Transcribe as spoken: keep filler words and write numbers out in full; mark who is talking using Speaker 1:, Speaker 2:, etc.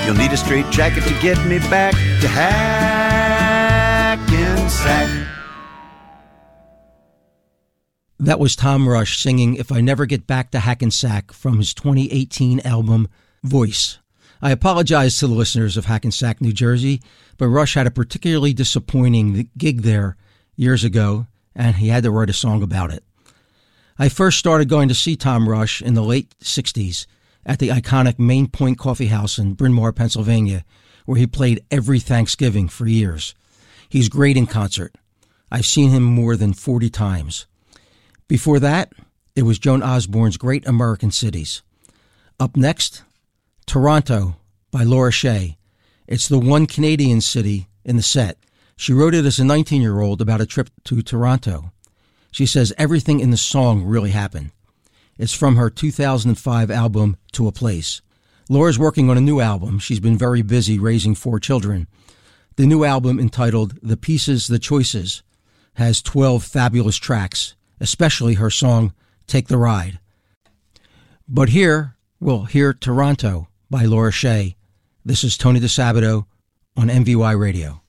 Speaker 1: You'll need a straight jacket to get me back to Hackensack.
Speaker 2: That was Tom Rush singing If I Never Get Back to Hackensack from his twenty eighteen album, Voice. I apologize to the listeners of Hackensack, New Jersey, but Rush had a particularly disappointing gig there years ago, and he had to write a song about it. I first started going to see Tom Rush in the late sixties at the iconic Main Point Coffee House in Bryn Mawr, Pennsylvania, where he played every Thanksgiving for years. He's great in concert. I've seen him more than forty times. Before that, it was Joan Osborne's Great American Cities. Up next, Toronto by Laura Shea. It's the one Canadian city in the set. She wrote it as a nineteen-year-old about a trip to Toronto. She says everything in the song really happened. It's from her two thousand five album, To a Place. Laura's working on a new album. She's been very busy raising four children. The new album, entitled The Pieces, The Choices, has twelve fabulous tracks, especially her song, Take the Ride. But here, we'll hear Toronto by Laura Shea. This is Tony DeSabato on M V Y Radio.